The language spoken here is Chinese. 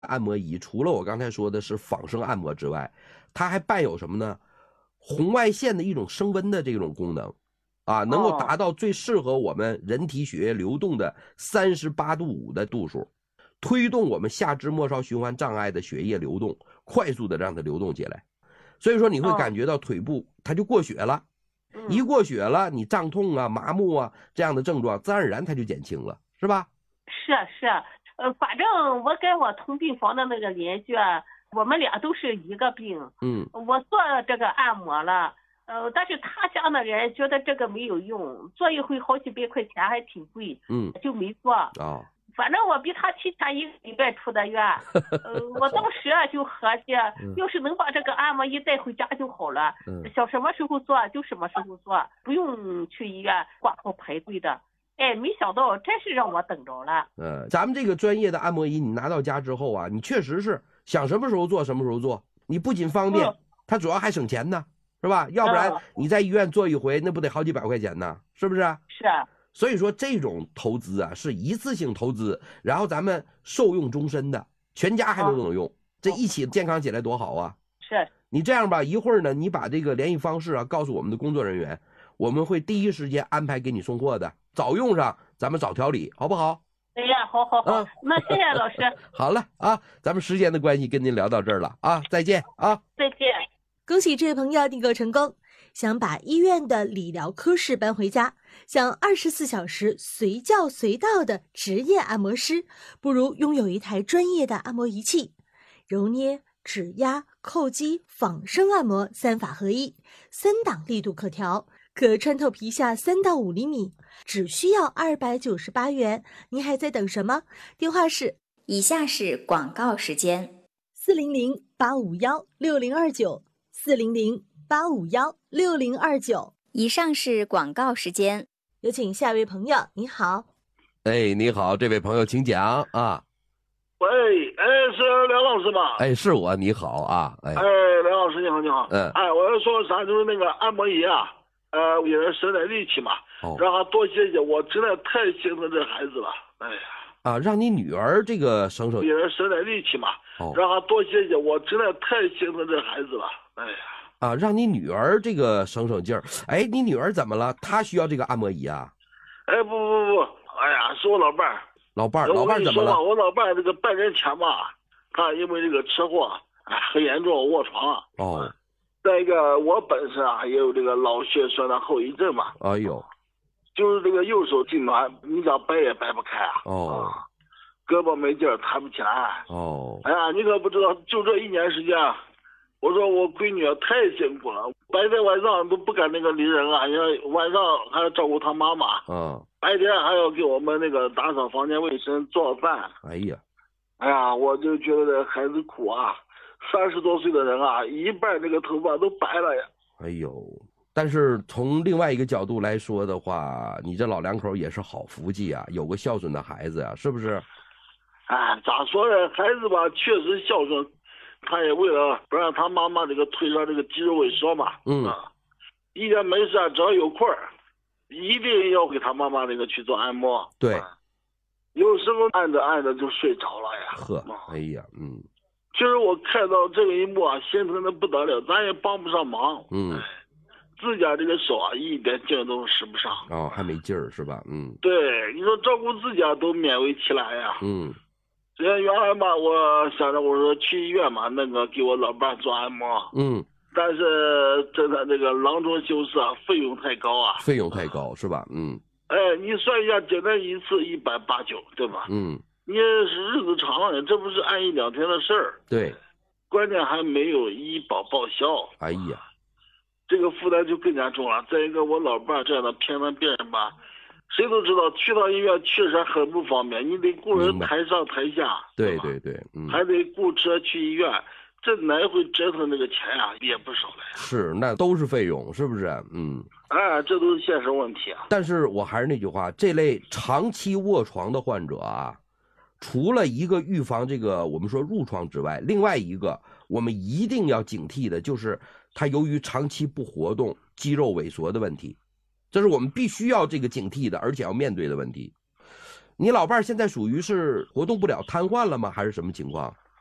按摩仪除了我刚才说的是仿生按摩之外，它还伴有什么呢？红外线的一种升温的这种功能啊，能够达到最适合我们人体血液流动的38.5度的度数，推动我们下肢末梢循环障碍的血液流动，快速的让它流动起来。所以说你会感觉到腿部它就过血了，一过血了，你胀痛啊、麻木啊这样的症状，自然而然它就减轻了，是吧？ 是，反正我跟我同病房的那个邻居，我们俩都是一个病。我做这个按摩了，但是他家的人觉得这个没有用，做一回好几百块钱还挺贵，就没做。反正我比他提前1个礼拜出的院，我当时就合计，要是能把这个按摩仪带回家就好了，想什么时候做就什么时候做，不用去医院挂号排队的。哎，没想到真是让我等着了。 咱们这个专业的按摩仪，你拿到家之后啊，你确实是想什么时候做什么时候做，你不仅方便，它主要还省钱呢，是吧？要不然你在医院做一回，那不得好几百块钱呢，是不是？ 是。 所以说这种投资啊，是一次性投资，然后咱们受用终身的，全家还都能用，这一起健康起来多好啊！ 是。你这样吧，一会儿呢，你把这个联系方式啊告诉我们的工作人员，我们会第一时间安排给你送货的，早用上，咱们早调理，好不好？ 哎呀，好，那谢谢老师。 好了啊，咱们时间的关系跟您聊到这儿了啊，再见啊！ 再见。 恭喜这位朋友订购成功。想把医院的理疗科室搬回家，想24小时随叫随到的职业按摩师，不如拥有一台专业的按摩仪器，揉捏、指压、叩击、仿生按摩3法合一，3档力度可调，可穿透皮下3到5厘米，只需要298元。您还在等什么？电话是以下是广告时间 ：400-851-6029，400-851-6029。 以上是广告时间。 有请下一位朋友，你好。 哎，你好，这位朋友请讲啊。 喂，是梁老师吗？ 是我，你好啊。 梁老师你好，你好。我要说啥，就是那个按摩仪啊，也是省点力气嘛，让他多歇歇。我真的太心疼这孩子了，哎呀。 让你女儿这个省也是省点力气嘛，让他多歇歇。我真的太心疼这孩子了，哎呀。 让你女儿这个省劲儿。你女儿怎么了？她需要这个按摩仪啊？ 不，哎呀，是我老伴儿。 老伴怎么了？ 我老伴儿这个半年前吧，他因为这个车祸，很严重，卧床了。再一个，我本身也有这个脑血栓的后遗症嘛。 哎呦。 就是这个右手痉挛，你想掰也掰不开啊。胳膊没劲儿，抬不起来。哎呀，你可不知道，就这1年时间，我说我闺女太辛苦了，白天晚上都不敢那个理人啊，你看晚上还要照顾她妈妈，白天还要给我们那个打扫房间卫生、做饭。哎呀，我就觉得这孩子苦啊，30多岁的人啊，一半这个头发都白了呀。 哎呦，但是从另外一个角度来说的话，你这老两口也是好福气啊，有个孝顺的孩子啊，是不是？ 咋说呢？孩子吧，确实孝顺。他也为了不让他妈妈这个腿上这个肌肉萎缩嘛，一天没事只要有空一定要给他妈妈这个去做按摩。 对， 有时候按着就睡着了呀。 哎呀， 其实我看到这个一幕心疼的不得了，咱也帮不上忙。自家这个手一点劲都使不上。 还没劲儿是吧？ 对，你说照顾自家都勉为其难呀。原来嘛，我想着我说去医院嘛，那个给我老伴做按摩。但是真的这个囊中羞涩，费用太高啊。 费用太高是吧？ 你算一下，简单一次189，对吧？你日子长了，这不是按1、2天的事儿。 对， 关键还没有医保报销。 哎呀， 这个负担就更加重了。再一个，我老伴这样的偏瘫病人吧，谁都知道去到医院确实很不方便，你得雇人抬上抬下。 对， 还得雇车去医院，这来回折腾这个钱也不少了呀。 是，那都是费用，是不是？ 这都是现实问题啊。 但是我还是那句话，这类长期卧床的患者除了一个预防这个我们说褥疮之外，另外一个我们一定要警惕的就是他由于长期不活动，肌肉萎缩的问题，这是我们必须要这个警惕的，而且要面对的问题。你老伴儿现在属于是活动不了、瘫痪了吗？还是什么情况？